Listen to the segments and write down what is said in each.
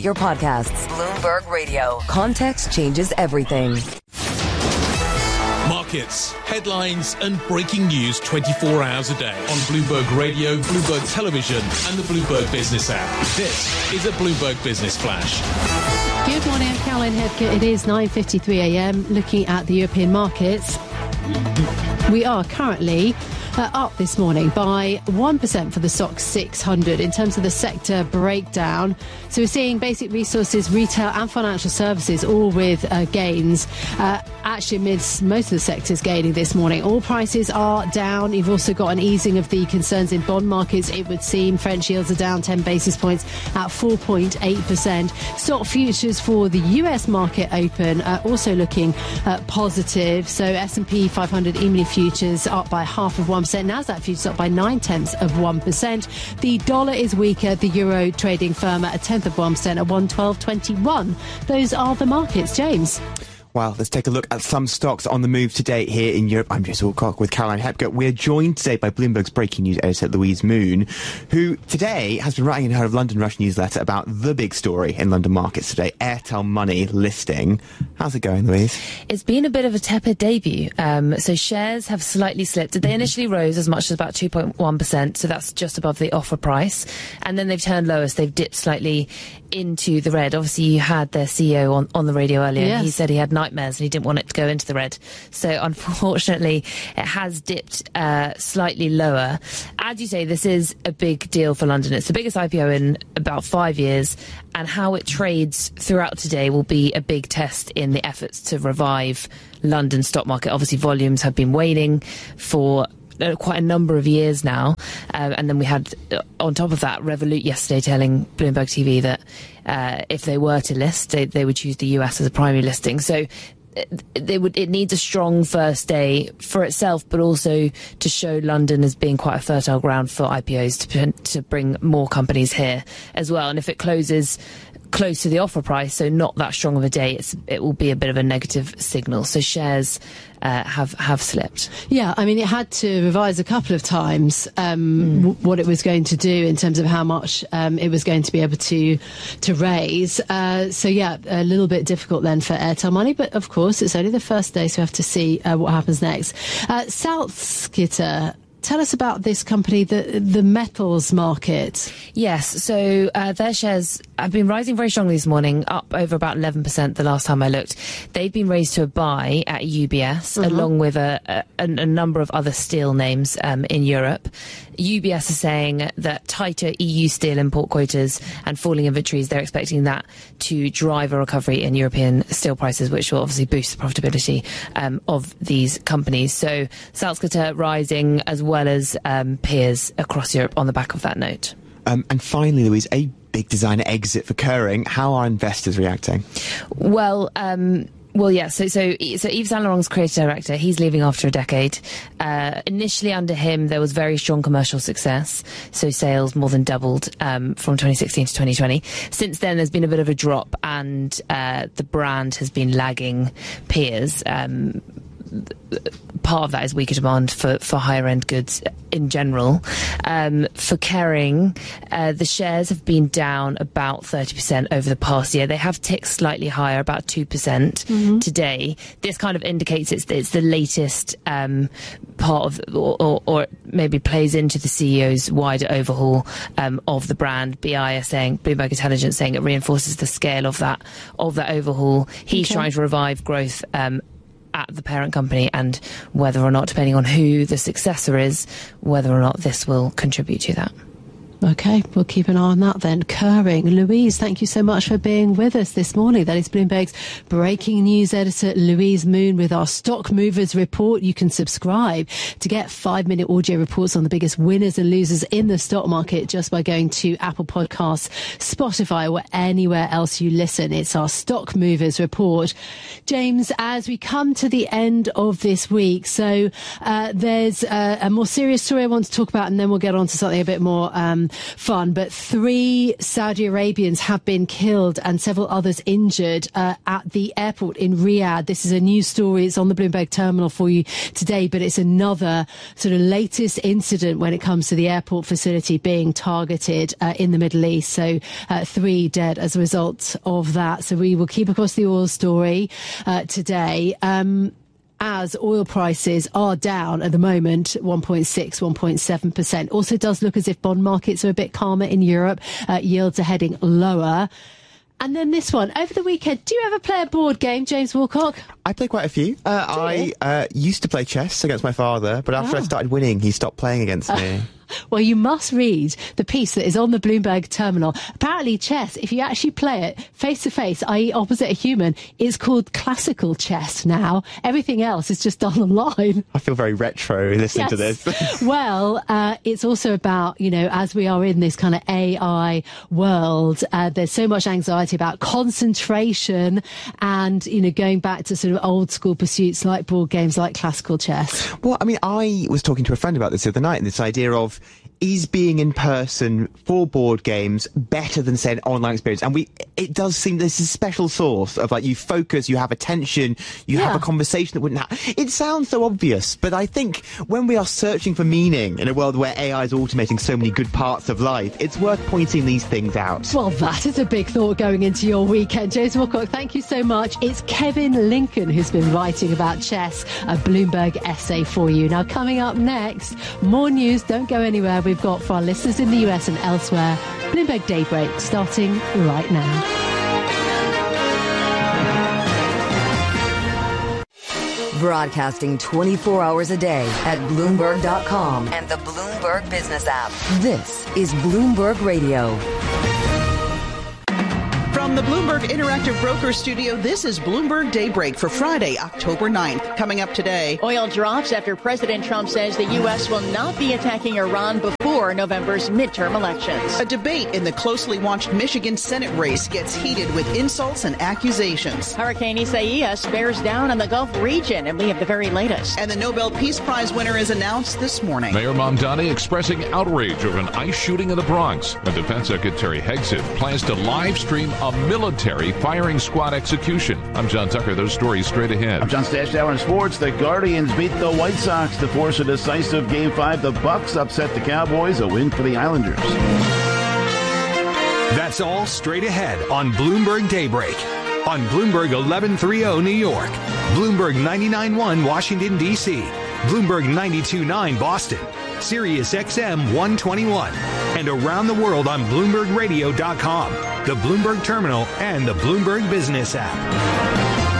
your podcasts. Bloomberg Radio. Context changes everything. Markets, headlines and breaking news 24 hours a day on Bloomberg Radio, Bloomberg Television and the Bloomberg Business app. This is a Bloomberg Business Flash. Good morning, I'm Caroline Hebke. It is 9:53 a.m. Looking at the European markets, we are currently up this morning by 1% for the SOX 600 in terms of the sector breakdown. So we're seeing basic resources, retail and financial services all with gains. Actually, amidst most of the sectors gaining this morning. All prices are down. You've also got an easing of the concerns in bond markets. It would seem French yields are down 10 basis points at 4.8%. Stock futures for the US market open also looking positive. So S&P 500 E-mini futures up by 0.5%. Nasdaq futures up by 0.9%. The dollar is weaker. The euro trading firm at 0.1% at 112.21. Those are the markets. James. Well, let's take a look at some stocks on the move today here in Europe. I'm Jason Alcock with Caroline Hebke. We're joined today by Bloomberg's breaking news editor, Louise Moon, who today has been writing in her London Rush newsletter about the big story in London markets today, Airtel Money listing. How's it going, Louise? It's been a bit of a tepid debut. So shares have slightly slipped. They initially rose as much as about 2.1%, so that's just above the offer price. And then they've turned lower, so they've dipped slightly into the red. Obviously, you had their CEO on the radio earlier. Yes. He said he had nightmares and he didn't want it to go into the red. So unfortunately, it has dipped slightly lower. As you say, this is a big deal for London. It's the biggest IPO in about 5 years, and how it trades throughout today will be a big test in the efforts to revive London stock market. Obviously, volumes have been waning for quite a number of years now, and then we had on top of that Revolut yesterday telling Bloomberg TV that if they were to list, they would choose the US as a primary listing. So it needs a strong first day for itself, but also to show London as being quite a fertile ground for IPOs to bring more companies here as well. And if it closes close to the offer price, so not that strong of a day, it will be a bit of a negative signal. So shares have slipped. Yeah, I mean, it had to revise a couple of times what it was going to do in terms of how much it was going to be able to raise. So yeah, a little bit difficult then for Airtel Money, but of course it's only the first day, so we have to see what happens next. Salzgitter, tell us about this company, the metals market. Yes, so their shares have been rising very strongly this morning, up over about 11% the last time I looked. They've been raised to a buy at UBS, along with a number of other steel names in Europe. UBS is saying that tighter EU steel import quotas and falling inventories, they're expecting that to drive a recovery in European steel prices, which will obviously boost the profitability of these companies. So Salzgitter rising as well as peers across Europe on the back of that note. And finally, Louise, a big designer exit for Kering. How are investors reacting? Well, yeah, so Yves Saint Laurent's creative director, he's leaving after a decade. Initially under him, there was very strong commercial success. So sales more than doubled from 2016 to 2020. Since then, there's been a bit of a drop, and the brand has been lagging peers. Part of that is weaker demand for higher end goods in general. For Kering, the shares have been down about 30% over the past year. They have ticked slightly higher, about 2% today. This kind of indicates it's the latest part of, or maybe plays into the CEO's wider overhaul of the brand. BI is saying, Bloomberg Intelligence saying it reinforces the scale of that overhaul. He's trying to revive growth at the parent company, and whether or not, depending on who the successor is, whether or not this will contribute to that. OK, we'll keep an eye on that then. Kering. Louise, thank you so much for being with us this morning. That is Bloomberg's breaking news editor, Louise Moon, with our Stock Movers report. You can subscribe to get 5-minute audio reports on the biggest winners and losers in the stock market just by going to Apple Podcasts, Spotify, or anywhere else you listen. It's our Stock Movers report. James, as we come to the end of this week, so there's a more serious story I want to talk about, and then we'll get on to something a bit more fun, but 3 Saudi Arabians have been killed and several others injured at the airport in Riyadh. This is a news story. It's on the Bloomberg terminal for you today, but it's another sort of latest incident when it comes to the airport facility being targeted in the Middle East. So 3 dead as a result of that. So we will keep across the oil story today. As oil prices are down at the moment, 1.7%. Also does look as if bond markets are a bit calmer in Europe. Yields are heading lower. And then this one, over the weekend, do you ever play a board game, James Wilcock? I play quite a few. I used to play chess against my father, but after I started winning, he stopped playing against me. Well, you must read the piece that is on the Bloomberg terminal. Apparently, chess, if you actually play it face-to-face, i.e. opposite a human, is called classical chess now. Everything else is just done online. I feel very retro listening to this. Well, it's also about, as we are in this kind of AI world, there's so much anxiety about concentration and, going back to sort of old-school pursuits like board games, like classical chess. Well, I mean, I was talking to a friend about this the other night, and this idea of, is being in person for board games better than, say, an online experience? And it does seem there's a special source of, like, you focus, you have attention, you have a conversation that wouldn't happen. It sounds so obvious, but I think when we are searching for meaning in a world where AI is automating so many good parts of life, it's worth pointing these things out. Well, that is a big thought going into your weekend. James Wilcock, thank you so much. It's Kevin Lincoln who's been writing about chess, a Bloomberg essay for you. Now, coming up next, more news. Don't go anywhere. We've got, for our listeners in the US and elsewhere, Bloomberg Daybreak starting right now. Broadcasting 24 hours a day at Bloomberg.com and the Bloomberg Business app. This is Bloomberg Radio. From the Bloomberg Interactive Broker Studio, this is Bloomberg Daybreak for Friday, October 9th. Coming up today, oil drops after President Trump says the U.S. will not be attacking Iran before November's midterm elections. A debate in the closely watched Michigan Senate race gets heated with insults and accusations. Hurricane Isaias bears down on the Gulf region, and we have the very latest. And the Nobel Peace Prize winner is announced this morning. Mayor Mamdani expressing outrage over an ICE shooting in the Bronx. And Defense Secretary Hegseth plans to live stream a military firing squad execution. I'm John Tucker. Those stories straight ahead. I'm John Stashdown in sports. The Guardians beat the White Sox to force a decisive Game 5. The Bucks upset the Cowboys. A win for the Islanders. That's all straight ahead on Bloomberg Daybreak. On Bloomberg 1130 New York, Bloomberg 99.1 Washington, D.C., Bloomberg 92.9 Boston, Sirius XM 121, and around the world on BloombergRadio.com, the Bloomberg Terminal, and the Bloomberg Business app.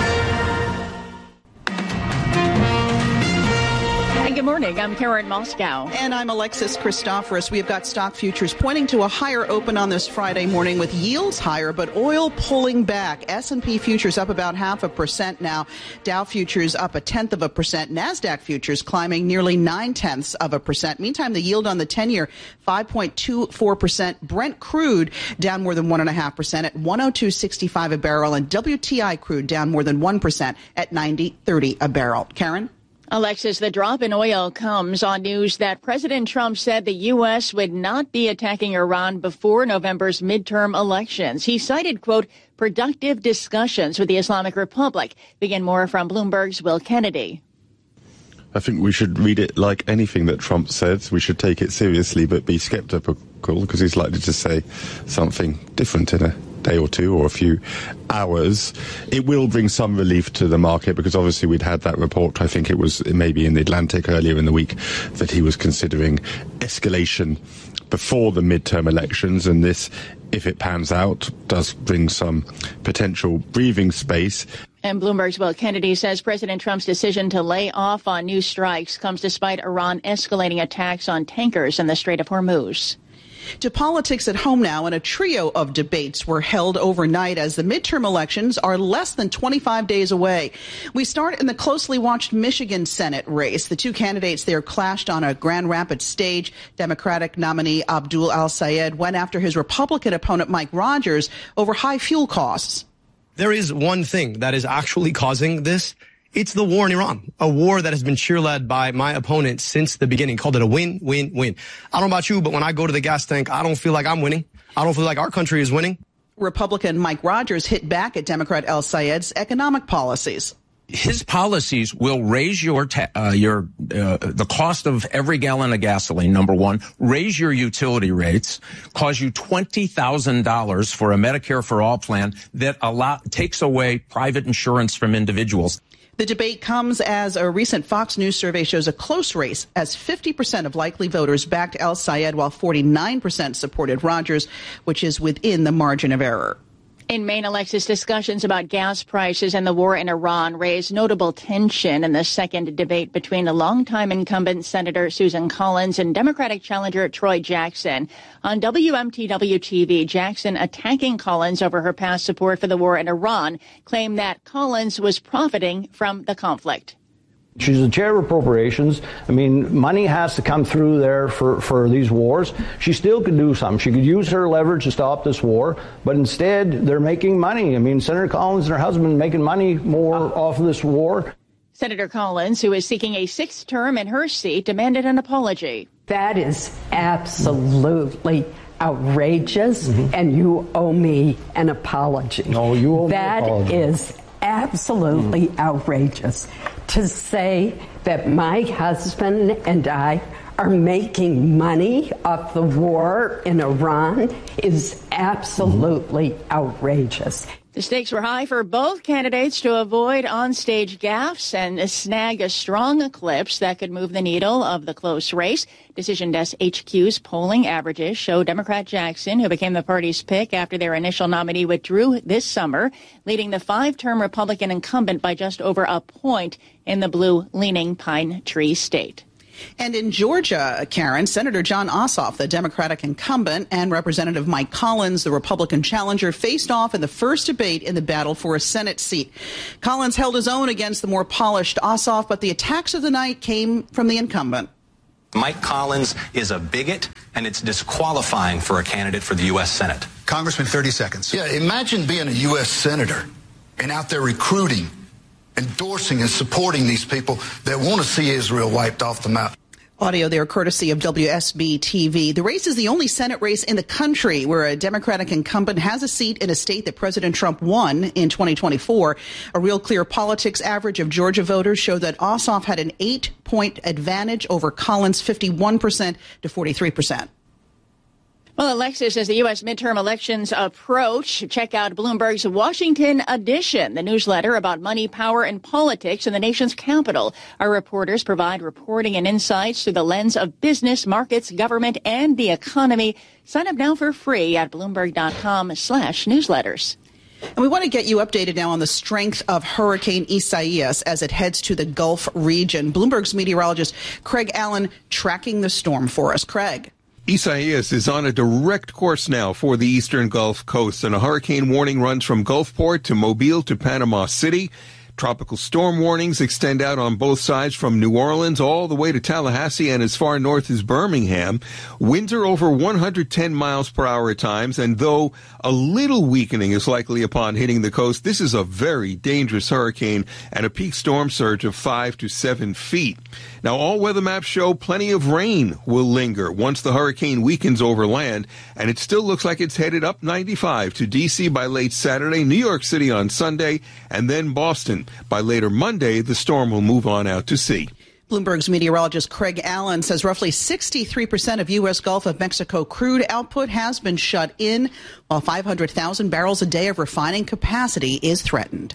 Good morning. I'm Karen Moscow. And I'm Alexis Christoforous. We've got stock futures pointing to a higher open on this Friday morning with yields higher, but oil pulling back. S&P futures up about 0.5% now. Dow futures up 0.1%. NASDAQ futures climbing nearly 0.9%. Meantime, the yield on the 10-year, 5.24%. Brent crude down more than 1.5% at 102.65 a barrel. And WTI crude down more than 1% at 90.30 a barrel. Karen? Alexis, the drop in oil comes on news that President Trump said the U.S. would not be attacking Iran before November's midterm elections. He cited, quote, productive discussions with the Islamic Republic. Begin more from Bloomberg's Will Kennedy. I think we should read it like anything that Trump says. We should take it seriously, but be skeptical, because he's likely to say something different in a day or two or a few hours. It will bring some relief to the market, because obviously we'd had that report, I think it was maybe in the Atlantic earlier in the week, that he was considering escalation before the midterm elections, and this, if it pans out, does bring some potential breathing space. And Bloomberg's Will Kennedy says President Trump's decision to lay off on new strikes comes despite Iran escalating attacks on tankers in the Strait of Hormuz. To politics at home now, and a trio of debates were held overnight as the midterm elections are less than 25 days away. We start in the closely watched Michigan Senate race. The two candidates there clashed on a Grand Rapids stage. Democratic nominee Abdul Al-Sayed went after his Republican opponent Mike Rogers over high fuel costs. There is one thing that is actually causing this. It's the war in Iran, a war that has been cheerled by my opponent since the beginning. Called it a win-win-win. I don't know about you, but when I go to the gas tank, I don't feel like I'm winning. I don't feel like our country is winning. Republican Mike Rogers hit back at Democrat El Sayed's economic policies. His policies will raise the cost of every gallon of gasoline, number one, raise your utility rates, cause you $20,000 for a Medicare for All plan that takes away private insurance from individuals. The debate comes as a recent Fox News survey shows a close race, as 50% of likely voters backed El Sayed while 49% supported Rogers, which is within the margin of error. In Maine, Alexis, discussions about gas prices and the war in Iran raised notable tension in the second debate between a longtime incumbent Senator Susan Collins and Democratic challenger Troy Jackson. On WMTW-TV, Jackson, attacking Collins over her past support for the war in Iran, claimed that Collins was profiting from the conflict. She's the chair of appropriations. I mean, money has to come through there for these wars. She still could do something. She could use her leverage to stop this war, but instead they're making money. I mean, Senator Collins and her husband making money more off of this war. Senator Collins, who is seeking a sixth term in her seat, demanded an apology. That is absolutely outrageous, and you owe me an apology. No, you owe me an apology. That is absolutely outrageous. To say that my husband and I are making money off the war in Iran is absolutely outrageous. The stakes were high for both candidates to avoid onstage gaffes and snag a strong eclipse that could move the needle of the close race. Decision Desk HQ's polling averages show Democrat Jackson, who became the party's pick after their initial nominee withdrew this summer, leading the five-term Republican incumbent by just over a point in the blue-leaning Pine Tree State. And in Georgia, Karen, Senator Jon Ossoff, the Democratic incumbent, and Representative Mike Collins, the Republican challenger, faced off in the first debate in the battle for a Senate seat. Collins held his own against the more polished Ossoff, but the attacks of the night came from the incumbent. Mike Collins is a bigot, and it's disqualifying for a candidate for the U.S. Senate. Congressman, 30 seconds. Yeah, imagine being a U.S. senator and out there recruiting, endorsing and supporting these people that want to see Israel wiped off the map. Audio there courtesy of WSB-TV. The race is the only Senate race in the country where a Democratic incumbent has a seat in a state that President Trump won in 2024. A Real Clear Politics average of Georgia voters showed that Ossoff had an 8-point advantage over Collins' 51% to 43%. Well, Alexis, as the U.S. midterm elections approach, check out Bloomberg's Washington Edition, the newsletter about money, power, and politics in the nation's capital. Our reporters provide reporting and insights through the lens of business, markets, government, and the economy. Sign up now for free at Bloomberg.com/newsletters. And we want to get you updated now on the strength of Hurricane Isaias as it heads to the Gulf region. Bloomberg's meteorologist Craig Allen tracking the storm for us. Craig. Isaias is on a direct course now for the eastern Gulf Coast, and a hurricane warning runs from Gulfport to Mobile to Panama City. Tropical storm warnings extend out on both sides from New Orleans all the way to Tallahassee and as far north as Birmingham. Winds are over 110 miles per hour at times, and though a little weakening is likely upon hitting the coast, this is a very dangerous hurricane and a peak storm surge of 5 to 7 feet. Now, all weather maps show plenty of rain will linger once the hurricane weakens over land, and it still looks like it's headed up 95 to D.C. by late Saturday, New York City on Sunday, and then Boston. By later Monday, the storm will move on out to sea. Bloomberg's meteorologist Craig Allen says roughly 63% of U.S. Gulf of Mexico crude output has been shut in, while 500,000 barrels a day of refining capacity is threatened.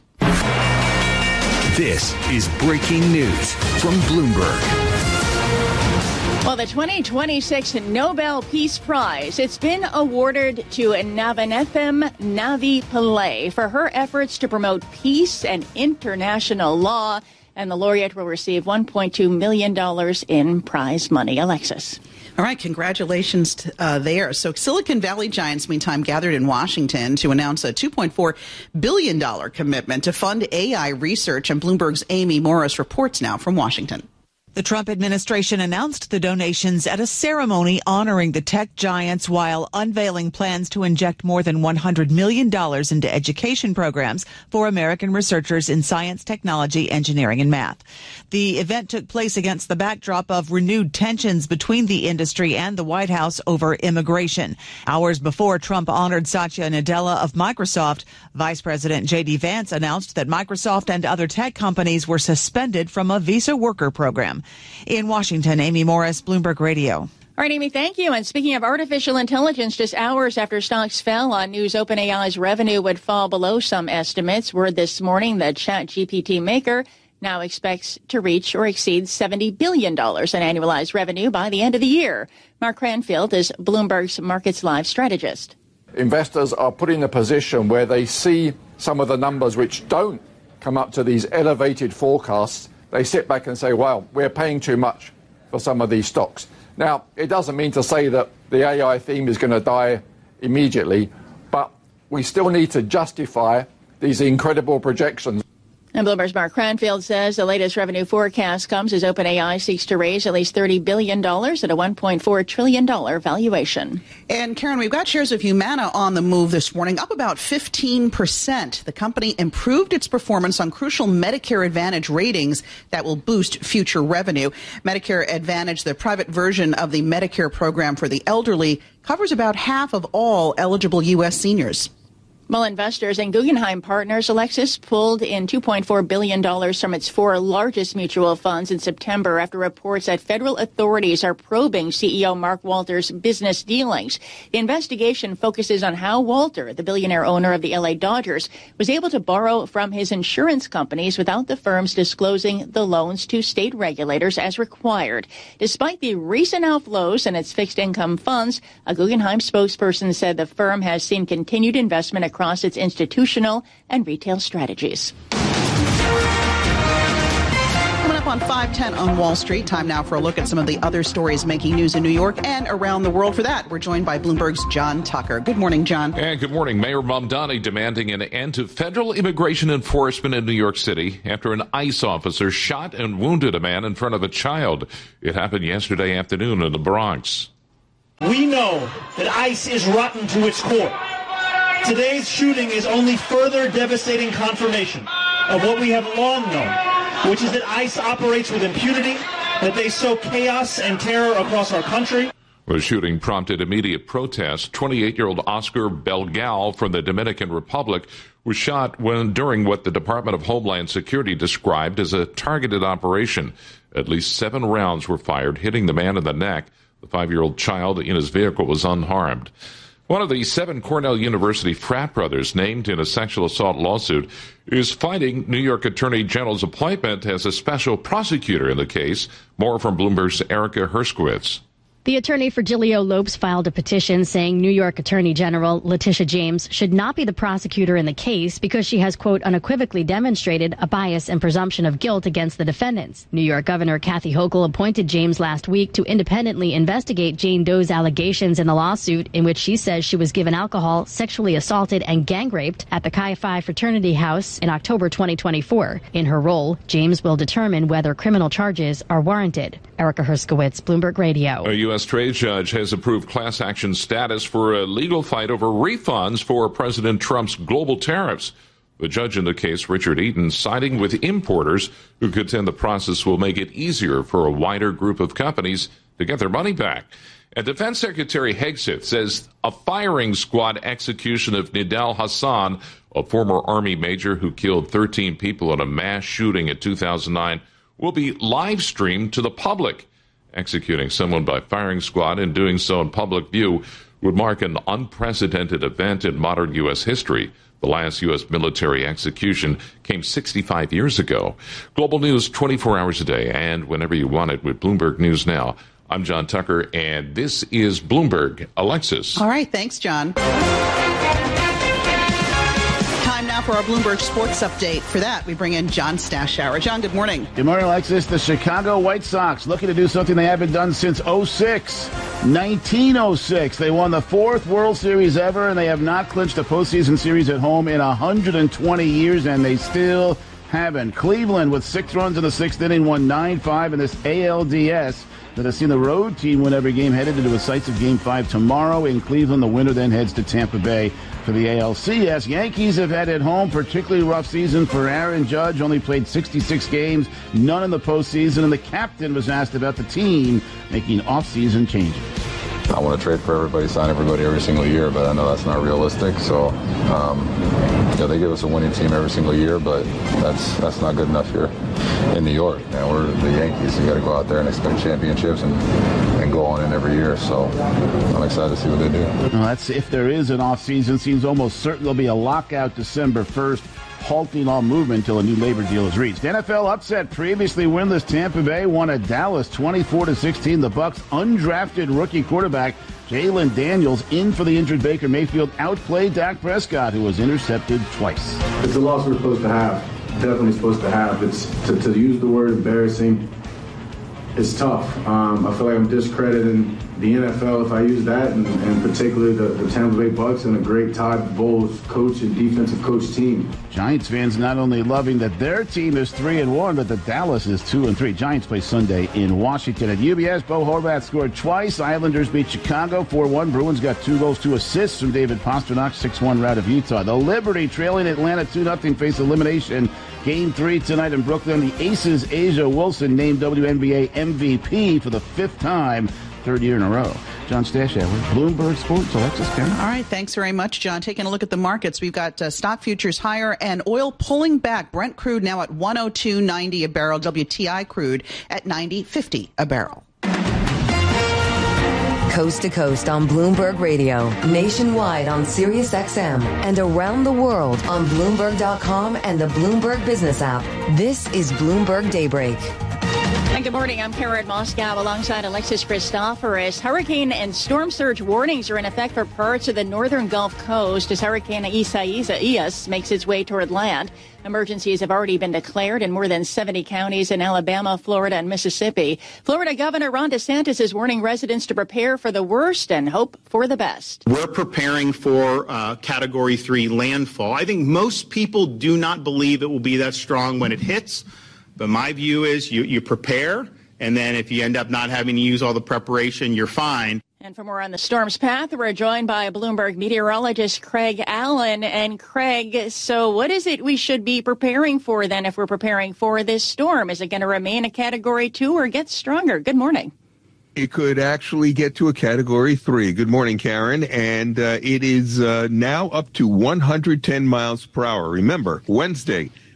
This is breaking news from Bloomberg. Well, the 2026 Nobel Peace Prize, it's been awarded to Navanethem Navi Pillay for her efforts to promote peace and international law. And the laureate will receive $1.2 million in prize money. Alexis. All right, congratulations there. So Silicon Valley giants, meantime, gathered in Washington to announce a $2.4 billion commitment to fund AI research. And Bloomberg's Amy Morris reports now from Washington. The Trump administration announced the donations at a ceremony honoring the tech giants while unveiling plans to inject more than $100 million into education programs for American researchers in science, technology, engineering, and math. The event took place against the backdrop of renewed tensions between the industry and the White House over immigration. Hours before Trump honored Satya Nadella of Microsoft, Vice President J.D. Vance announced that Microsoft and other tech companies were suspended from a visa worker program. In Washington, Amy Morris, Bloomberg Radio. All right, Amy, thank you. And speaking of artificial intelligence, just hours after stocks fell on news OpenAI's revenue would fall below some estimates, word this morning that ChatGPT maker now expects to reach or exceed $70 billion in annualized revenue by the end of the year. Mark Cranfield is Bloomberg's Markets Live strategist. Investors are put in a position where they see some of the numbers which don't come up to these elevated forecasts. They sit back and say, well, we're paying too much for some of these stocks. Now, it doesn't mean to say that the AI theme is going to die immediately, but we still need to justify these incredible projections. And Bloomberg's Mark Cranfield says the latest revenue forecast comes as OpenAI seeks to raise at least $30 billion at a $1.4 trillion valuation. And Karen, we've got shares of Humana on the move this morning, up about 15%. The company improved its performance on crucial Medicare Advantage ratings that will boost future revenue. Medicare Advantage, the private version of the Medicare program for the elderly, covers about half of all eligible U.S. seniors. Well, investors and Guggenheim Partners, Alexis, pulled in $2.4 billion from its four largest mutual funds in September after reports that federal authorities are probing CEO Mark Walter's business dealings. The investigation focuses on how Walter, the billionaire owner of the LA Dodgers, was able to borrow from his insurance companies without the firms disclosing the loans to state regulators as required. Despite the recent outflows in its fixed income funds, a Guggenheim spokesperson said the firm has seen continued investment across its institutional and retail strategies. Coming up on 5:10 on Wall Street, time now for a look at some of the other stories making news in New York and around the world. For that, we're joined by Bloomberg's John Tucker. Good morning, John. And good morning. Mayor Mamdani demanding an end to federal immigration enforcement in New York City after an ICE officer shot and wounded a man in front of a child. It happened yesterday afternoon in the Bronx. We know that ICE is rotten to its core. Today's shooting is only further devastating confirmation of what we have long known, which is that ICE operates with impunity, that they sow chaos and terror across our country. The shooting prompted immediate protest. 28-year-old Oscar Belgal from the Dominican Republic was shot during what the Department of Homeland Security described as a targeted operation. At least 7 rounds were fired, hitting the man in the neck. The 5-year-old child in his vehicle was unharmed. One of the 7 Cornell University frat brothers named in a sexual assault lawsuit is fighting New York Attorney General's appointment as a special prosecutor in the case. More from Bloomberg's Erica Herskowitz. The attorney for Giulio Lopes filed a petition saying New York Attorney General Letitia James should not be the prosecutor in the case because she has, quote, unequivocally demonstrated a bias and presumption of guilt against the defendants. New York Governor Kathy Hochul appointed James last week to independently investigate Jane Doe's allegations in the lawsuit in which she says she was given alcohol, sexually assaulted, and gang raped at the Chi Phi fraternity house in October 2024. In her role, James will determine whether criminal charges are warranted. Erica Herskowitz, Bloomberg Radio. A U.S. trade judge has approved class action status for a legal fight over refunds for President Trump's global tariffs. The judge in the case, Richard Eaton, siding with importers who contend the process will make it easier for a wider group of companies to get their money back. And Defense Secretary Hegseth says a firing squad execution of Nidal Hassan, a former Army major who killed 13 people in a mass shooting in 2009, will be live streamed to the public. Executing someone by firing squad and doing so in public view would mark an unprecedented event in modern U.S. history. The last U.S. military execution came 65 years ago. Global news 24 hours a day and whenever you want it with Bloomberg News Now. I'm John Tucker, and this is Bloomberg. Alexis. All right, thanks, John. Time now for our Bloomberg Sports Update. For that, we bring in John Stashower. John, good morning. Good morning, Alexis. The Chicago White Sox looking to do something they haven't done since 1906. They won the 4th World Series ever, and they have not clinched a postseason series at home in 120 years, and they still heaven. Cleveland with 6 runs in the 6th inning won 9-5 in this ALDS that has seen the road team win every game, headed into a decisive Game 5 tomorrow in Cleveland. The winner then heads to Tampa Bay for the ALCS. Yankees have had at home particularly rough season for Aaron Judge. Only played 66 games, none in the postseason, and the captain was asked about the team making off-season changes. I want to trade for everybody, sign everybody every single year, but I know that's not realistic. So, they give us a winning team every single year, but that's not good enough here in New York. And we're the Yankees. You got to go out there and expect championships and go on in every year. So I'm excited to see what they do. Well, that's if there is an off-season. Seems almost certain there'll be a lockout December 1st. Halting all movement until a new labor deal is reached. NFL upset. Previously winless Tampa Bay won at Dallas 24-16. The Bucs undrafted rookie quarterback Jalen Daniels in for the injured Baker Mayfield outplayed Dak Prescott, who was intercepted twice. It's a loss we're supposed to have. Definitely supposed to have. It's to use the word embarrassing. It's tough. I feel like I'm discrediting the NFL if I use that, and particularly the Tampa Bay Bucs and a great Todd Bowles coach and defensive coach team. Giants fans not only loving that their team is 3-1, but that Dallas is 2-3. Giants play Sunday in Washington. At UBS, Bo Horvath scored twice. Islanders beat Chicago 4-1. Bruins got 2 goals, 2 assists from David Pastrnak, 6-1 rout of Utah. The Liberty trailing Atlanta 2-0 face elimination. Game 3 tonight in Brooklyn. The Aces' Asia Wilson named WNBA MVP for the 5th time, 3rd year in a row. John Stashower, Bloomberg Sports. Alexis Karen. All right, thanks very much, John. Taking a look at the markets, we've got stock futures higher and oil pulling back. Brent crude now at $102.90 a barrel. WTI crude at $90.50 a barrel. Coast to coast on Bloomberg Radio, nationwide on Sirius XM, and around the world on Bloomberg.com and the Bloomberg Business app. This is Bloomberg Daybreak. And good morning. I'm Karen Moscow alongside Alexis Christoforous. Hurricane and storm surge warnings are in effect for parts of the northern Gulf Coast as Hurricane Isaias makes its way toward land. Emergencies have already been declared in more than 70 counties in Alabama, Florida, and Mississippi. Florida Governor Ron DeSantis is warning residents to prepare for the worst and hope for the best. We're preparing for Category 3 landfall. I think most people do not believe it will be that strong when it hits. But my view is you prepare, and then if you end up not having to use all the preparation, you're fine. And for more on the storm's path, we're joined by Bloomberg meteorologist Craig Allen. And Craig, so what is it we should be preparing for then if we're preparing for this storm? Is it going to remain a Category 2 or get stronger? Good morning. It could actually get to a Category 3. Good morning, Karen. And it is now up to 110 miles per hour. Remember, Wednesday,